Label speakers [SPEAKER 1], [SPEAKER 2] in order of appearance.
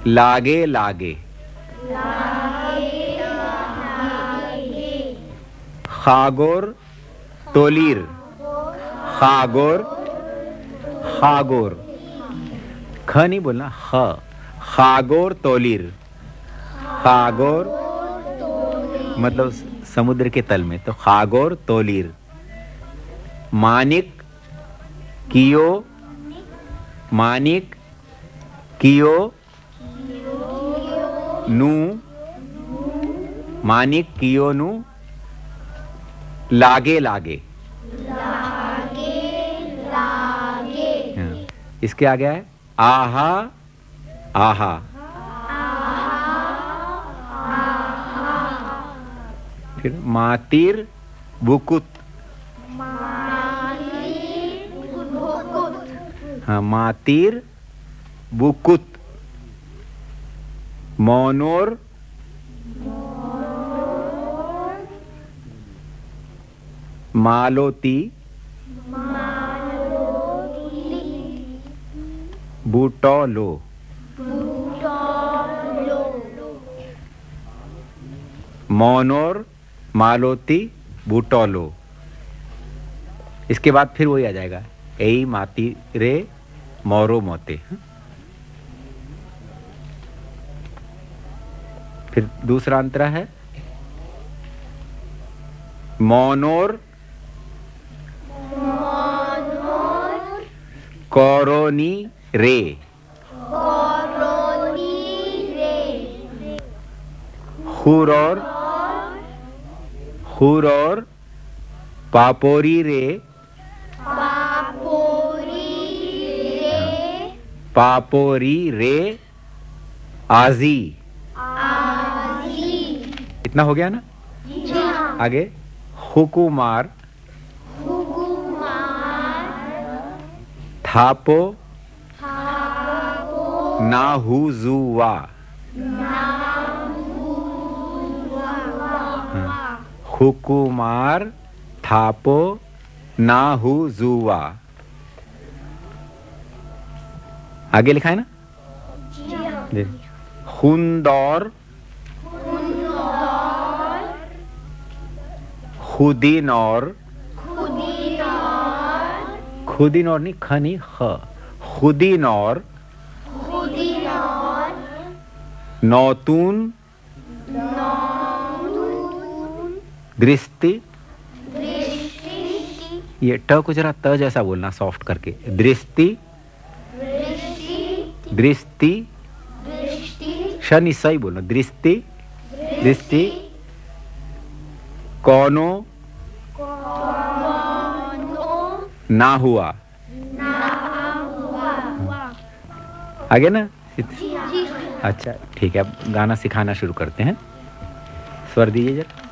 [SPEAKER 1] लागे लागे, खागोर तोलीर, खागोर खागोर, ख नहीं बोलना, ख, खागोर तोलीर, खागोर मतलब समुद्र के तल में, तो खागोर तोलीर। मानिक कियो, मानिक कियो नु, मानिक कियो नु लागे लागे, इसके आगे है आहा आहा, फिर मातिर बुकुत, हाँ मातिर बुकुत। मोनोर मालोती, बूटोलो, मोनोर मालोती बूटोलो। इसके बाद फिर वही आ जाएगा, एई माती रे मोरो मोते। फिर दूसरा अंतरा है मोनोर कोरोनी रे, हुरोर हुरोर पापोरी रे, पापोरी रे आजी। इतना हो गया ना? आगे हुकुमार थापो नाहुजुवा, हुकुमार थापो नाहुजुवा। आगे लिखा है ना? हुंदौर खुदीनौर, खुदीनौर नहीं, ख नहीं, ख, खुदीनौर नौतून दृष्टि, ये ट को जरा त जैसा बोलना सॉफ्ट करके, दृष्टि दृष्टि, शनि सही बोलना, दृष्टि दृष्टि। कोनो ना हुआ, आगे ना? अच्छा ठीक है, अब गाना सिखाना शुरू करते हैं। स्वर दीजिए जरा।